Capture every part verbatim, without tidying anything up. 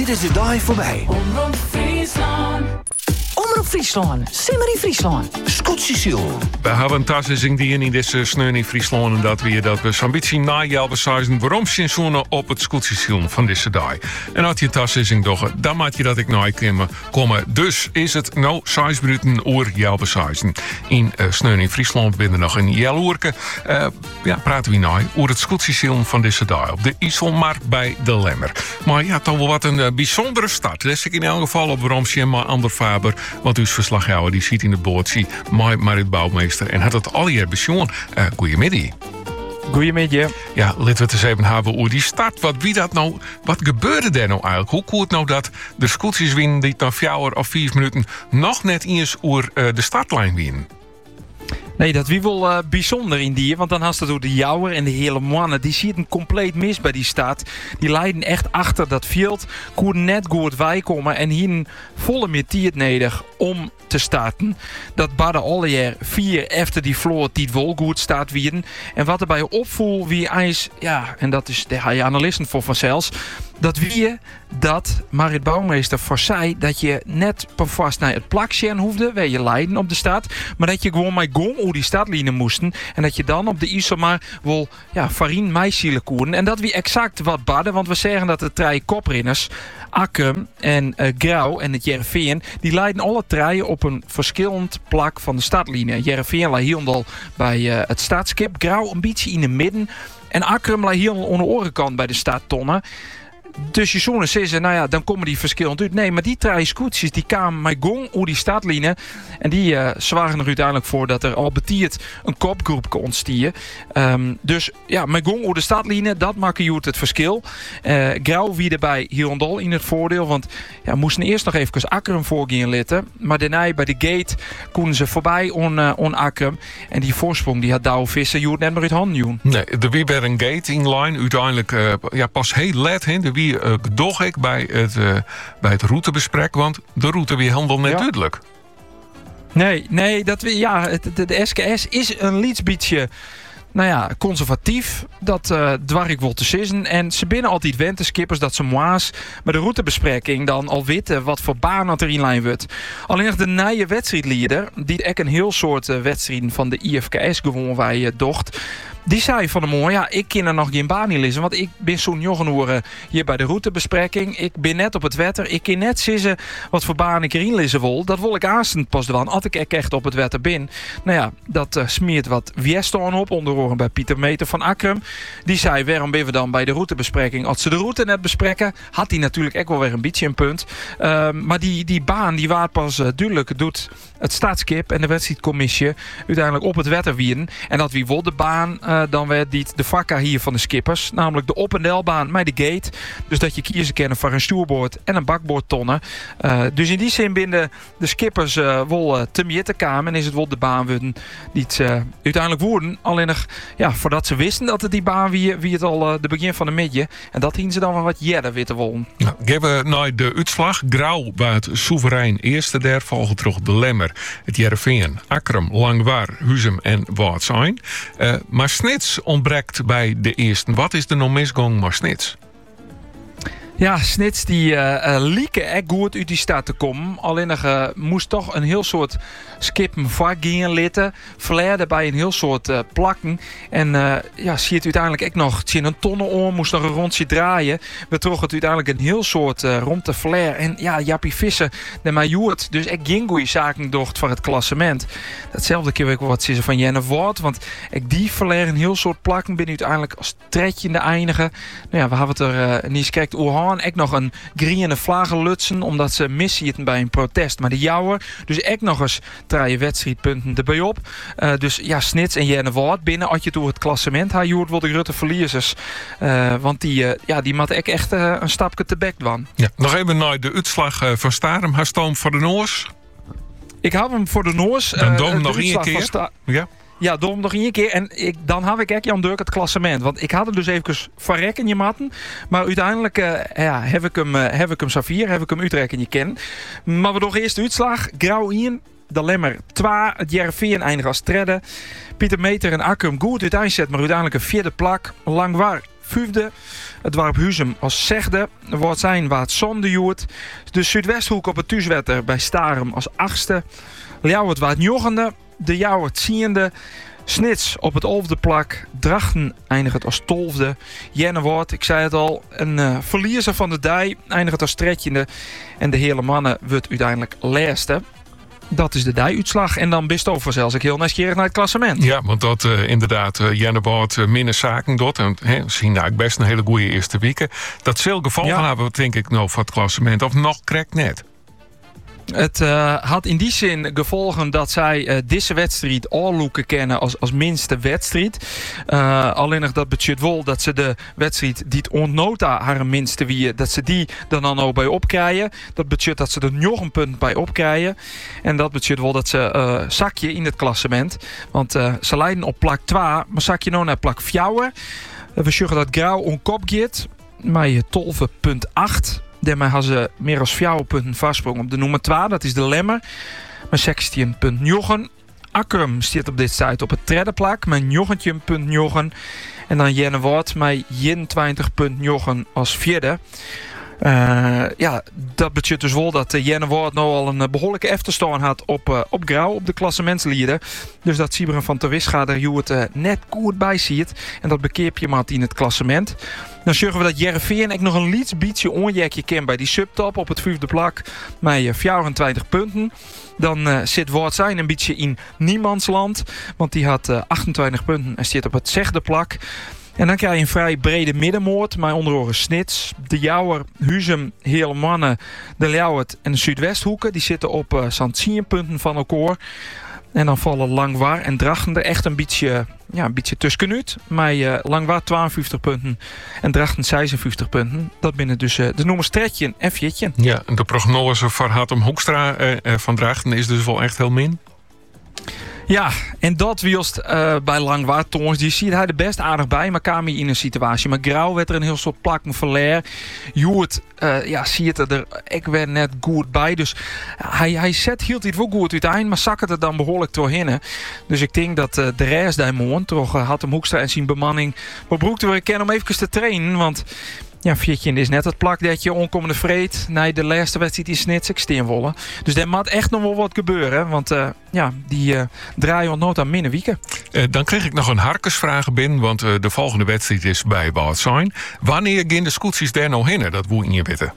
Dit is de dag voorbij. Omroep Friesland. Omroep Friesland. Simmer in Friesland. Scootsie-sil. We hebben een tassenting die in deze sneun in Friesland. En dat weer dat we zo'n beetje najelpen zijn. Waarom seizoenen op het scootsie-sil van deze dag. En als je tassenting toch, dan maak je dat ik naar komen. Dus is het nou zes minuten oor jelpen zijn. In uh, sneun in Friesland binnen nog een jeloerke. Uh, ja, praten we nou over het scootsie-sil van deze dag. Op de IJsselmarkt bij de Lemmer. Maar ja, toch wel wat een uh, bijzondere start. Dat is ik in elk geval op waarom je maar Ander Faber. Want uw verslaghouder die ziet in de boordje Mai Marit Bouwmeester en had het al hier besjoen. Uh, Goedemiddag. Goedemiddag. Ja, laten we het eens even hebben over die start. Wat wie dat nou? Wat gebeurde er nou eigenlijk? Hoe kon het nou dat de scootjes winnen die na vier of vier minuten nog net eens over uh, de startlijn winnen? Nee, dat wie wel uh, bijzonder in die, want dan had het door de Jouwer en de hele mannen. Die zitten compleet mis bij die start. Die leiden echt achter dat veld. Koen net goed wij komen en hier volle metiert nodig om te starten. Dat badden alle jaar vier efter die vloer die wel goed staat wieden. En wat erbij opvoel wie ijs, ja, en dat is de analisten voor vanzelfs. Dat wie dat Marit Bouwmeester voor zei dat je net per vast naar het plakje hoefde, waar je leiden op de stad, maar dat je gewoon met gong over die stadlijnen moesten en dat je dan op de IJssel maar wel ja, farine meisielen koeren. En dat wie exact wat badden, want we zeggen dat de drie koprenners Akkum en uh, Grauw en het Jereveen, die leiden alle treien op een verschillend plak van de stadlijnen. Jereveen lag hier al bij uh, het stadskip, Grauw een beetje in het midden en Akkum lag hier aan de orenkant bij de stadtonnen. Dus je zonen zeggen, nou ja, dan komen die verschillend uit. Nee, maar die drie scootjes die kwamen met gong over die stadlijnen. En die uh, zwaren er uiteindelijk voor dat er al betiert een kopgroep kon ontstien. Um, dus ja, met gong over de stadlijnen, dat maakt je het verschil. Uh, Grauw wie erbij Hirondal in het voordeel. Want ja, moesten eerst nog even Akkerum voorgaan litten. Maar daarna bij de gate konden ze voorbij on, uh, on Akkerum. En die voorsprong die had Douwe Visser je net maar uit handen doen. Nee, er wie weer een gate in line. Uiteindelijk uh, ja, pas heel let in. De wie uh, doch ik bij het, uh, bij het routebesprek. Want de route weer helemaal net ja. duidelijk. Nee, nee, dat we, ja, de, de S K S is een lietsbietje. Nou ja, conservatief, dat uh, dwar ik wel te sissen. En ze binnen altijd wenteskippers dat ze moa's bij de routebespreking dan al weten wat voor baan dat er in lijn wordt. Alleen nog de nieuwe wedstrijdleider, die echt een heel soort uh, wedstrijden van de I F K S gewoon wij uh, docht. Die zei van de morgen, ja, ik kan er nog geen baan in lezen. Want ik ben zo'n jongen hier bij de routebespreking. Ik ben net op het wetter. Ik kan net zeggen wat voor baan ik erin lezen wil. Dat wil ik aanstaan pas dan. Als ik echt op het wetter ben. Nou ja, dat uh, smeert wat Wieston op. Onder andere bij Pieter Meter van Akkerum. Die zei, waarom ben we dan bij de routebespreking? Als ze de route net bespreken, had hij natuurlijk echt wel weer een beetje een punt. Uh, maar die, die baan, die waard pas uh, duidelijk doet het staatskip en de wedstrijdcommissie uiteindelijk op het wetter wieren. En dat wie wil de baan... Uh, dan werd dit de vakka hier van de skippers. Namelijk de op- en delbaan met de gate. Dus dat je kiezen kennen voor een stuurboord en een bakboordtonnen. Uh, dus in die zin binnen de skippers uh, wel uh, te meer te kamen. En is het wel de baan worden die het uh, uiteindelijk worden. Alleen nog, ja, voordat ze wisten dat het die baan wie, wie het al uh, de begin van de midje. En dat hingen ze dan wel wat jeder witte wollen. Nou, geven naar de uitslag. Grauw bij het soeverein eerste der volgen terug de Lemmer, het Jereveen, Akkerum, Langwaar, Huzum en Waardsijn. Uh, maar Snits ontbreekt bij de eerste. Wat is er nog misgang maar Snits? Ja, Snits die uh, uh, lieken echt goed uit die stad te komen. Alleen nog uh, moest toch een heel soort skippen vakgingen litten. Verleerde bij een heel soort uh, plakken. En uh, ja, zie het uiteindelijk echt nog in een tonnen om. Moest nog een rondje draaien. We trokken het uiteindelijk een heel soort uh, rond de flair. En ja, Jappie Visser, de majoert. Dus echt geen goede zaken docht voor het klassement. Datzelfde keer ik wel wat zeggen van Jenne Woord. Want ik die flair een heel soort plakken binnen uiteindelijk als tretje in de eindigen. Nou ja, we hebben het er uh, niet gekeken hoe echt nog een griene vlaggen lutsen, omdat ze missen bij een protest. Maar de Jouwer, dus echt nog eens drie wedstrijdpunten erbij op. Uh, dus ja, Snits en Jenne Woord binnen als je door het klassement haar joert, wil de grote verliezers. Uh, want die, uh, ja, die moet echt, echt uh, een stapje te bek doen. Ja, nog even naar de uitslag uh, van Starum. Haar stoom voor de Noors. Ik heb hem voor de Noors. Dan doe hem uh, nog één keer. Sta- ja. Ja, doe hem nog één keer. En ik, dan heb ik echt Jan Dirk het klassement. Want ik had er dus even verrekken je matten. Maar uiteindelijk uh, ja, heb ik hem, uh, heb ik hem Safir, heb ik hem Utrecht in je ken. Maar we nog eerst de uitslag. Grauw één, de Lemmer twee, het Jereveen eindigt als derde. Pieter Meter en Akkum goed uiteindelijk zet, maar uiteindelijk een vierde plak. Langwaar vijfde. Het dorp Huzum als zesde. Wordt zijn waar het zonde joert. De Zuidwesthoek op het Thuiswetter bij Starum als achtste. Ljouwert waar het negende. De Jouwert ziende. Snits op het elfde plak. Drachten eindigt als tolfde. Jennewoord, ik zei het al, een uh, verliezer van de dij eindigt als trettiende. En de hele mannen wordt uiteindelijk laatste. Dat is de dijuitslag. En dan best over zelfs ik heel nieuwsgierig naar het klassement. Ja, want dat uh, inderdaad, uh, Jennewoord uh, minder zaken doet. En he, we zien eigenlijk best een hele goede eerste weken. Dat zal gevolgen Ja. hebben, denk ik, nou, voor het klassement. Of nog correct net. Het uh, had in die zin gevolgen dat zij uh, deze wedstrijd oorloeken kennen als, als minste wedstrijd. Uh, alleen nog dat betekent wel dat ze de wedstrijd die het onnota haar minste wie, dat ze die er dan ook bij opkrijgen. Dat betekent dat ze er nog een punt bij opkrijgen. En dat betekent wel dat ze uh, zakje in het klassement. Want uh, ze leiden op plak twee, maar zakje nou naar plak vier. Uh, we zeggen dat Grauw on kop gaat met twaalf komma acht. Daarmee hebben ze meer dan vier punten vastsprong op de nummer twee. Dat is de Lemmer. Met zestien komma negen. Akkerum staat op dit site op het derde plak. Met negentien komma negen. En dan Jennewoord met eenentwintig komma negen als vierde. Uh, ja, dat betekent dus wel dat uh, Jennewoord nou al een uh, behoorlijke efterstaan had op, uh, op Grauw, op de klassementslieden. Dus dat Sieberen van ter Wisga er het uh, net goed bij ziet. En dat bekeert je maar in het klassement. Dan zorgen we dat Jereveen ik nog een liets beetje onjekje kan bij die subtop op het vijfde plak. Met uh, vierentwintig punten. Dan uh, zit Woord zijn een beetje in niemandsland. Want die had uh, achtentwintig punten en zit op het zesde plak. En dan krijg je een vrij brede middenmoord. Maar onder andere Snits, de Jouwer, Huzum, Heerlemannen, de Ljouwert en de Zuidwesthoeken. Die zitten op uh, zo'n tien punten van elkaar. En dan vallen Langwaar en Drachten er echt een beetje, ja, een beetje tussenuit. Maar uh, Langwaar tweeënvijftig punten en Drachten zesenvijftig punten. Dat binnen dus uh, de nummers tretjen en viertje. Ja, de prognose van Hartem Hoekstra uh, van Drachten is dus wel echt heel min. Ja, en dat wielst uh, bij Langwaard Tons. Die ziet hij er best aardig bij. Maar kwam hij in een situatie. Maar Grauw werd er een heel soort plak me verleer. Joert, uh, ja, ziet het er. Ik werd net goed bij. Dus hij, hij zet hield het wel goed uiteindelijk. Maar zak het er dan behoorlijk doorheen. Dus ik denk dat uh, de rest daar morgen toch uh, had hem Hoekstra en zijn bemanning. Maar broekte we kennen om even te trainen. Want ja, viertje is net het plak dat je onkomende vreed. Nee, de laatste wedstrijd in Snits ik steenwolle. Dus er moet echt nog wel wat gebeuren. Want uh, ja, die uh, draaien ontnood aan minder wieken. Uh, dan kreeg ik nog een harkesvraag binnen. Want uh, de volgende wedstrijd is bij Woudsijn. Wanneer gaan de scootjes daar nou heen? Dat woe in je bitten.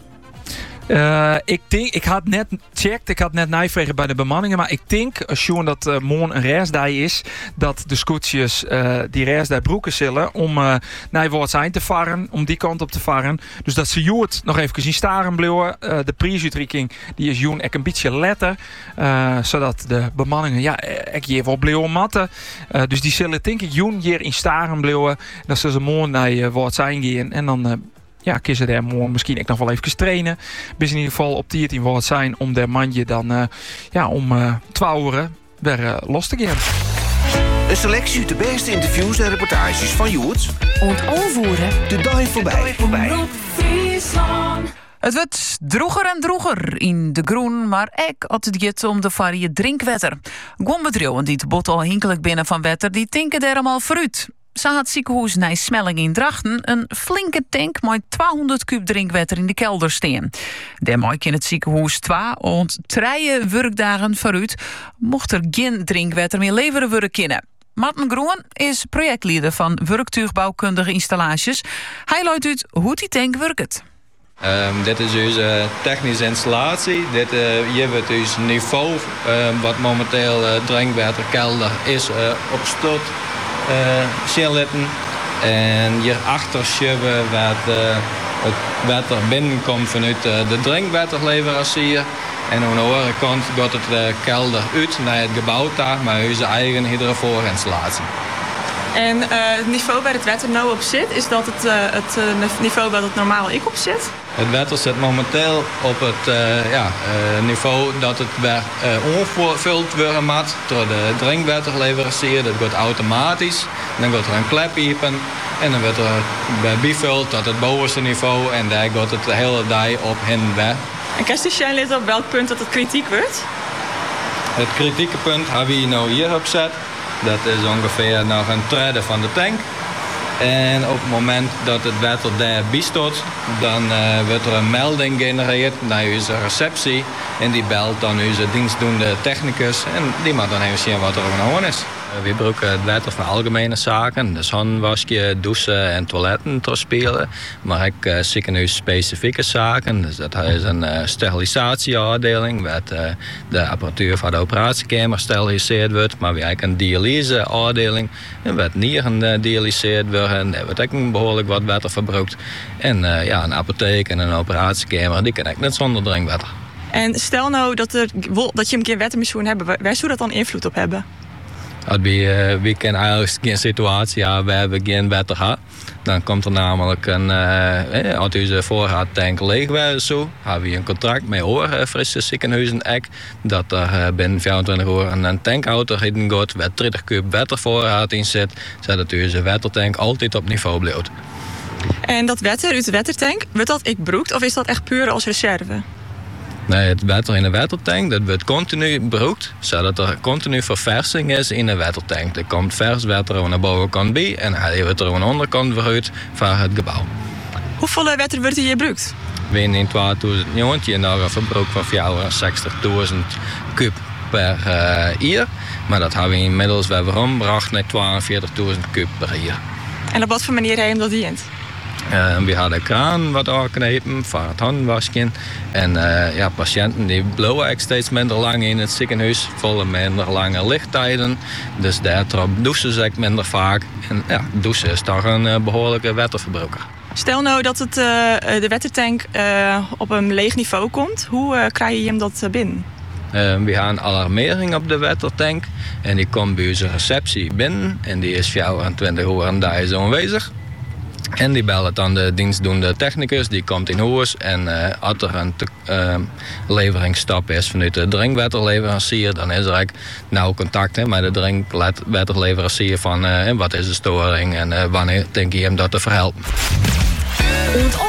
Uh, ik denk, ik had net gecheckt, ik had net nijvregen bij de bemanningen, maar ik denk, als Sjoen dat uh, morgen een reisdij is, dat de scootjes uh, die reisdij broeken zullen om uh, naar Woudsijn te varen, om die kant op te varen. Dus dat ze Joert nog even zien staren bleven. Uh, de prijsuitreiking die is Joen ek een beetje letter, uh, zodat de bemanningen, ja, ik hier wel bleven matten. Uh, dus die zullen denk ik Joen hier in staren bleven. Dat ze ze morgen naar uh, Woudsijn gaan en dan uh, ja, kiezen daar morgen misschien ik nog wel even trainen. Bis in ieder geval op die het in wat zijn om de mandje dan uh, ja, om uh, twaalf uur weer uh, los te gaan. Een selectie uit de beste interviews en reportages van Joert. Und aanvoeren. De dag voorbij. Omroep Friesland. Het wordt droeger en droeger in de groen, maar ook als het gaat om de varie drinkwetter. Gewoon bedrijven die het bot al hinkelijk binnen van wetter, die tinken er allemaal vooruit. Zo had het ziekenhuis Nijsmelling in Drachten een flinke tank met tweehonderd kub drinkwetter in de kelder staan. Daarmee kan het ziekenhuis twee ont drie werkdagen vooruit, mocht er geen drinkwetter meer leveren worden kunnen. Martin Groen is projectleider van werktuigbouwkundige installaties. Hij luidt uit hoe die tank werkt. Um, dit is onze technische installatie. Dit uh, hier wordt dus niveau uh, wat momenteel uh, drinkwaterkelder is uh, op stot uh, zitten. En hierachter zien we wat uh, het water binnenkomt vanuit uh, de drinkwaterleverancier. En aan de andere kant gaat het uh, kelder uit naar het gebouw daar met onze eigen hydrofoorinstallatie. En uh, het niveau waar het water nou op zit, is dat het, uh, het uh, niveau waar het normaal ik op zit? Het water zit momenteel op het uh, ja, uh, niveau dat het weer uh, ongevuld worden moet door de drinkwaterleverancier. Dat gaat automatisch. Dan gaat er een klep iepen en dan wordt er bijvuld tot het bovenste niveau en daar gaat het de hele dag op heen weg. En kan je leren op welk punt dat het kritiek wordt? Het kritieke punt hebben we nou hier opzet. Dat is ongeveer nog een derde van de tank. En op het moment dat het water daar bijstaat, dan uh, wordt er een melding genereerd naar onze receptie. En die belt dan onze dienstdoende technicus en die mag dan even zien wat er aan de hand is. We gebruiken het water voor algemene zaken, dus handwasje, douchen en toiletten te spelen. Maar ik uh, ziekenhuis specifieke zaken, dus dat is een uh, sterilisatieafdeling, waar uh, de apparatuur van de operatiekamer steriliseerd wordt. Maar we hebben een dialyseafdeling, waar nieren uh, dialyseerd worden. En daar wordt ook een behoorlijk wat water verbruikt. En uh, ja, een apotheek en een operatiekamer, die kan ik net zonder drinkwater. En stel nou dat, er, dat je een keer wetten moet hebben, waar zou dat dan invloed op hebben? We, uh, we kunnen eigenlijk geen situatie hebben waar we geen water hebben. Dan komt er namelijk een, uh, als onze voorraadtank leeg was, zo, hebben we een contract met Oor Frisse Ziekenhuizen ek, dat er uh, binnen vijfentwintig uur een tankauto heen gaat, waar dertig kub watervoorraad in zit, zodat onze watertank altijd op niveau blijft. En dat water uit de watertank, wordt dat ik broekt of is dat echt puur als reserve? Nee, het water in de watertank dat wordt continu gebruikt, zodat er continu verversing is in de watertank. Er komt vers water aan de bovenkant bij en hij wordt er aan de onderkant vooruit van het gebouw. Hoeveel water wordt hier gebruikt? We hebben in tweeduizend negentien nog een verbruik van vierenzestigduizend kub per uh, jaar. Maar dat hebben we inmiddels weer omgebracht naar tweeënveertigduizend kub per jaar. En op wat voor manier heb je dat dient? Uh, we hadden een kraan wat aanknepen voor het handwasje. En uh, ja, patiënten die blijven steeds minder lang in het ziekenhuis, volle minder lange lichttijden. Dus daarop douchen ze minder vaak. En ja, douchen is toch een uh, behoorlijke waterverbruiker. Stel nou dat het, uh, de watertank uh, op een leeg niveau komt. Hoe uh, krijg je hem dat binnen? Uh, we hebben een alarmering op de watertank. En die komt bij onze receptie binnen. En die is vierentwintig uur en daar is aanwezig. En die bellen dan de dienstdoende technicus, die komt in huis. En uh, als er een te, uh, leveringsstap is vanuit de drinkwaterleverancier, dan is er eigenlijk nauw contact he, met de drinkwaterleverancier van uh, wat is de storing en uh, wanneer denk je hem dat te verhelpen.